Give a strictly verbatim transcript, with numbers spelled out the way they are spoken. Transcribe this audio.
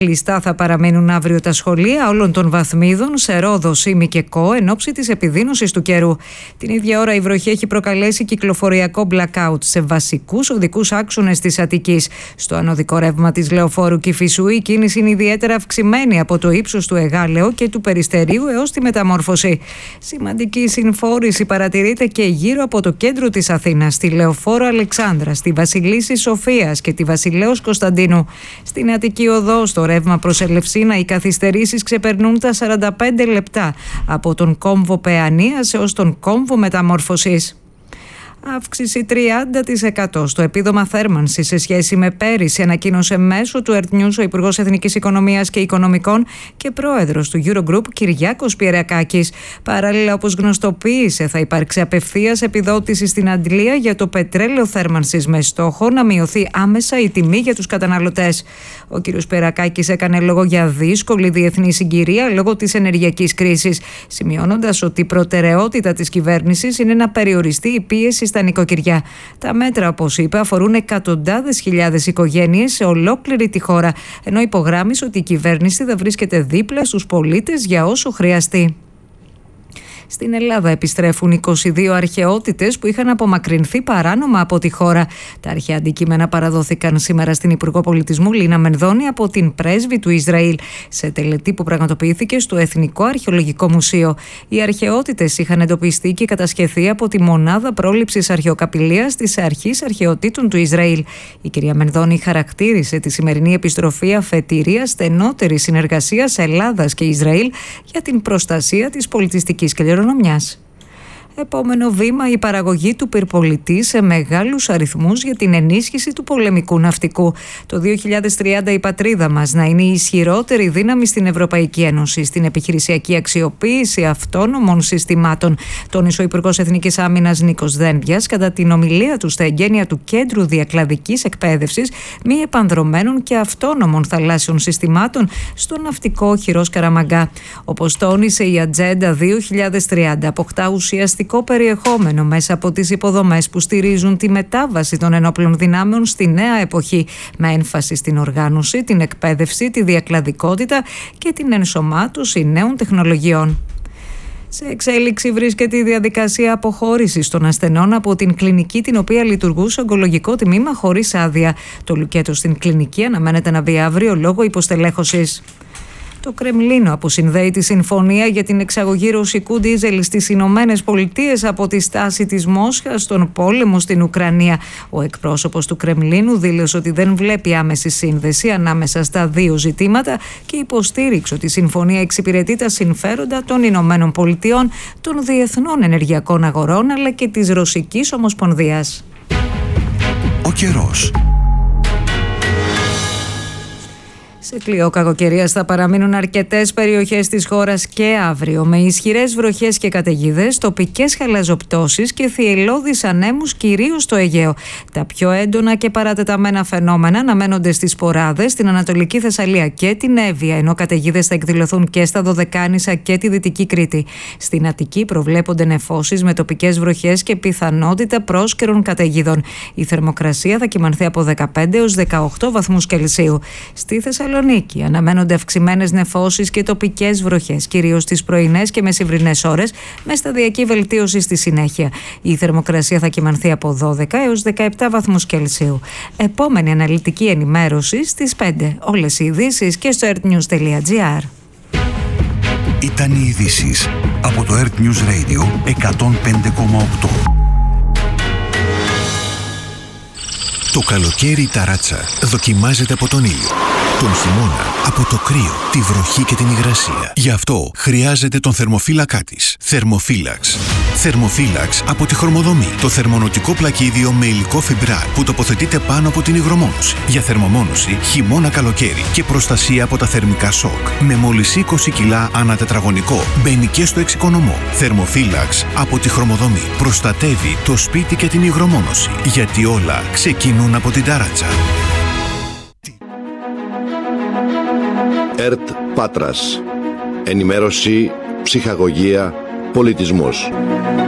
Κλειστά θα παραμείνουν αύριο τα σχολεία όλων των βαθμίδων σε Ρόδο, Σύμη και Κο εν ώψη της επιδείνωσης του καιρού. Την ίδια ώρα η βροχή έχει προκαλέσει κυκλοφοριακό blackout σε βασικούς οδικούς άξονες της Αττικής. Στο ανωδικό ρεύμα της Λεωφόρου Κηφισού η κίνηση είναι ιδιαίτερα αυξημένη από το ύψος του Εγάλεο και του Περιστερίου έως τη Μεταμόρφωση. Σημαντική συμφόρηση παρατηρείται και γύρω από το κέντρο της Αθήνας, στη Λεωφόρο Αλεξάνδρας, στη Βασιλίσσης Σοφίας και τη Βασιλέως Κωνσταντίνου. Στην Αττική Οδό, στο ρεύμα προς Ελευσίνα, οι καθυστερήσεις ξεπερνούν τα σαράντα πέντε λεπτά από τον κόμβο Παιανίας έως τον κόμβο Μεταμόρφωσης. Αύξηση τριάντα τοις εκατό στο επίδομα θέρμανσης σε σχέση με πέρυσι, ανακοίνωσε μέσω του Earth News ο Υπουργός Εθνικής Οικονομίας και Οικονομικών και πρόεδρος του Eurogroup Κυριάκος Πιερακάκης. Παράλληλα, όπως γνωστοποίησε, θα υπάρξει απευθείας επιδότηση στην αντλία για το πετρέλαιο θέρμανσης με στόχο να μειωθεί άμεσα η τιμή για τους καταναλωτές. Ο κ. Πιερακάκης έκανε λόγο για δύσκολη διεθνή συγκυρία λόγω της ενεργειακής κρίσης, σημειώνοντας ότι η προτεραιότητα της κυβέρνησης είναι να περιοριστεί η πίεση στα νοικοκυριά. Τα μέτρα, όπως είπε, αφορούν εκατοντάδες χιλιάδες οικογένειες σε ολόκληρη τη χώρα, ενώ υπογράμμισε ότι η κυβέρνηση θα βρίσκεται δίπλα στους πολίτες για όσο χρειαστεί. Στην Ελλάδα επιστρέφουν είκοσι δύο αρχαιότητες που είχαν απομακρυνθεί παράνομα από τη χώρα. Τα αρχαία αντικείμενα παραδόθηκαν σήμερα στην Υπουργό Πολιτισμού Λίνα Μενδώνη από την πρέσβη του Ισραήλ, σε τελετή που πραγματοποιήθηκε στο Εθνικό Αρχαιολογικό Μουσείο. Οι αρχαιότητες είχαν εντοπιστεί και κατασχεθεί από τη Μονάδα Πρόληψης Αρχαιοκαπηλείας της Αρχής Αρχαιοτήτων του Ισραήλ. Η κυρία Μενδώνη χαρακτήρισε τη σημερινή επιστροφή αφετηρία στενότερης συνεργασίας Ελλάδας και Ισραήλ για την προστασία της πολιτιστικής κληρονομιάς. Επόμενο βήμα, η παραγωγή του πυρπολιτή σε μεγάλους αριθμούς για την ενίσχυση του πολεμικού ναυτικού. Το δύο χιλιάδες τριάντα η πατρίδα μας να είναι η ισχυρότερη δύναμη στην Ευρωπαϊκή Ένωση στην επιχειρησιακή αξιοποίηση αυτόνομων συστημάτων, τόνισε ο Υπουργός Εθνικής Άμυνας Νίκος Δένδιας κατά την ομιλία του στα εγγένεια του Κέντρου Διακλαδικής Εκπαίδευσης Μη Επανδρομένων και Αυτόνομων Θαλάσσιων Συστημάτων στο ναυτικό οχυρός Καραμαγκά. Όπως τόνισε, η Ατζέντα δύο χιλιάδες τριάντα αποκτά ουσιαστικά περιεχόμενο μέσα από τις υποδομές που στηρίζουν τη μετάβαση των ενόπλων δυνάμεων στη νέα εποχή, με έμφαση στην οργάνωση, την εκπαίδευση, τη διακλαδικότητα και την ενσωμάτωση νέων τεχνολογιών. Σε εξέλιξη βρίσκεται η διαδικασία αποχώρησης των ασθενών από την κλινική την οποία λειτουργούσε ογκολογικό τμήμα χωρίς άδεια. Το λουκέτο στην κλινική αναμένεται να μπει αύριο λόγω υποστελέχωσης. Το Κρεμλίνο αποσυνδέει τη συμφωνία για την εξαγωγή ρωσικού ντίζελ στις Ηνωμένες Πολιτείες από τη στάση της Μόσχας στον πόλεμο στην Ουκρανία. Ο εκπρόσωπος του Κρεμλίνου δήλωσε ότι δεν βλέπει άμεση σύνδεση ανάμεσα στα δύο ζητήματα και υποστήριξε ότι η συμφωνία εξυπηρετεί τα συμφέροντα των Ηνωμένων Πολιτειών, των διεθνών ενεργειακών αγορών αλλά και της Ρωσικής Ομοσπονδίας. Ο καιρός. Σε κλειό κακοκαιρίας θα παραμείνουν αρκετές περιοχές της χώρας και αύριο, με ισχυρές βροχές και καταιγίδες, τοπικές χαλαζοπτώσεις και θυελλώδεις ανέμους κυρίως στο Αιγαίο. Τα πιο έντονα και παρατεταμένα φαινόμενα αναμένονται στις Ποράδες, στην Ανατολική Θεσσαλία και την Εύβοια, ενώ καταιγίδες θα εκδηλωθούν και στα Δωδεκάνησα και τη Δυτική Κρήτη. Στην Αττική προβλέπονται νεφώσεις με τοπικές βροχές και πιθανότητα πρόσκαιρων καταιγίδων. Η θερμοκρασία θα κυμανθεί από δεκαπέντε έως δεκαοκτώ βαθμούς Κελσίου. Στη Θεσσαλονίκη αναμένονται αυξημένες νεφώσεις και τοπικές βροχές, κυρίως στις πρωινές και μεσημβρινές ώρες, με σταδιακή βελτίωση στη συνέχεια. Η θερμοκρασία θα κυμανθεί από δώδεκα έως δεκαεπτά βαθμούς Κελσίου. Επόμενη αναλυτική ενημέρωση στις πέντε. Όλες οι ειδήσεις και στο earthnews τελεία gr. Ήταν οι ειδήσεις από το Earth News Radio εκατόν πέντε κόμμα οκτώ. Το καλοκαίρι η ταράτσα δοκιμάζεται από τον ήλιο. Τον χειμώνα από το κρύο, τη βροχή και την υγρασία. Γι' αυτό χρειάζεται τον θερμοφύλακά της. Θερμοφύλαξ. Θερμοφύλαξ από τη Χρωμοδομή. Το θερμονοτικό πλακίδιο με υλικό φιμπράρ που τοποθετείται πάνω από την υγρομόνωση. Για θερμομόνωση χειμώνα καλοκαίρι και προστασία από τα θερμικά σοκ. Με μόλις είκοσι κιλά ανά τετραγωνικό. Μπαίνει και στο εξοικονομό. Θερμοφύλαξ από τη Χρωμοδομή. Προστατεύει το σπίτι και την υγρομόνωση. Γιατί όλα ξεκινούν από την ταράτσα. ΕΡΤ Πάτρας. Ενημέρωση, ψυχαγωγία, πολιτισμός.